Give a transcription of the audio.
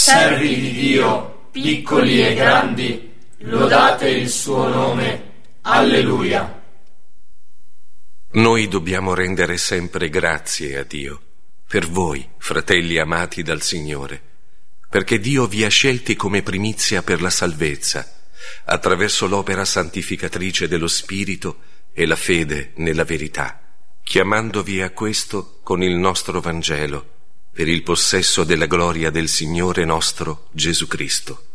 servi di Dio, piccoli e grandi, lodate il suo nome. Alleluia. Noi dobbiamo rendere sempre grazie a Dio per voi, fratelli amati dal Signore, perché Dio vi ha scelti come primizia per la salvezza, attraverso l'opera santificatrice dello Spirito e la fede nella verità, chiamandovi a questo con il nostro Vangelo, per il possesso della gloria del Signore nostro Gesù Cristo.